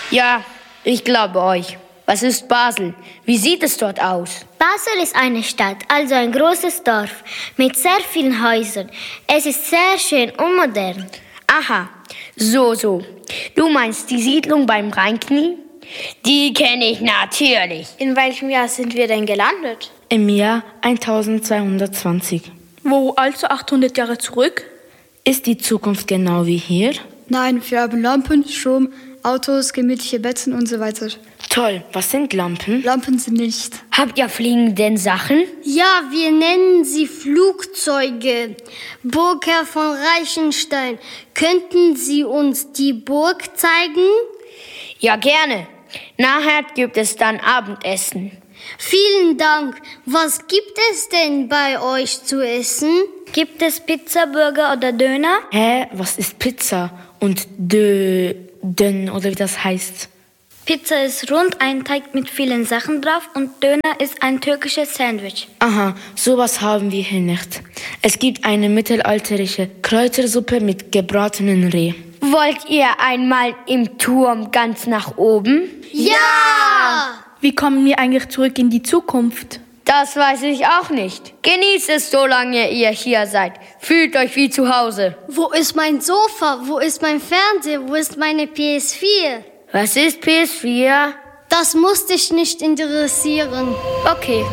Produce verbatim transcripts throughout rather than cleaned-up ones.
Ja, ich glaube euch. Was ist Basel? Wie sieht es dort aus? Basel ist eine Stadt, also ein großes Dorf mit sehr vielen Häusern. Es ist sehr schön und modern. Aha, so, so. Du meinst die Siedlung beim Rheinknie? Die kenne ich natürlich. In welchem Jahr sind wir denn gelandet? Im Jahr eintausendzweihundertzwanzig. Wo, also achthundert Jahre zurück? Ist die Zukunft genau wie hier? Nein, wir haben Lampen, Strom, Autos, gemütliche Betten und so weiter. Toll, was sind Lampen? Lampen sind nicht. Habt ihr fliegende Sachen? Ja, wir nennen sie Flugzeuge. Burgherr von Reichenstein, könnten Sie uns die Burg zeigen? Ja, gerne. Nachher gibt es dann Abendessen. Vielen Dank. Was gibt es denn bei euch zu essen? Gibt es Pizza, Burger oder Döner? Hä, was ist Pizza? Und Dö, Dön oder wie das heißt? Pizza ist rund, ein Teig mit vielen Sachen drauf und Döner ist ein türkisches Sandwich. Aha, sowas haben wir hier nicht. Es gibt eine mittelalterliche Kräutersuppe mit gebratenen Reh. Wollt ihr einmal im Turm ganz nach oben? Ja! Wie kommen wir eigentlich zurück in die Zukunft? Das weiß ich auch nicht. Genießt es, solange ihr hier seid. Fühlt euch wie zu Hause. Wo ist mein Sofa? Wo ist mein Fernseher? Wo ist meine P S vier? Was ist P S vier? Das muss dich nicht interessieren. Okay.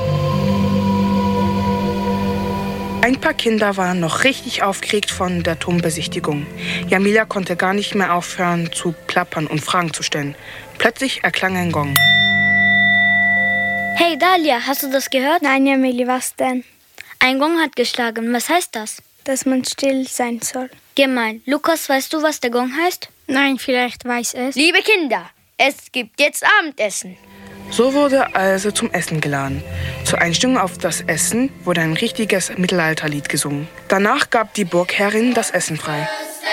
Ein paar Kinder waren noch richtig aufgeregt von der Turmbesichtigung. Jamila konnte gar nicht mehr aufhören zu plappern und Fragen zu stellen. Plötzlich erklang ein Gong. Hey Dalia, hast du das gehört? Nein, Jamili, was denn? Ein Gong hat geschlagen. Was heißt das? Dass man still sein soll. Gemein. Lukas, weißt du, was der Gong heißt? Nein, vielleicht weiß es. Liebe Kinder, es gibt jetzt Abendessen. So wurde also zum Essen geladen. Zur Einstimmung auf das Essen wurde ein richtiges Mittelalterlied gesungen. Danach gab die Burgherrin das Essen frei.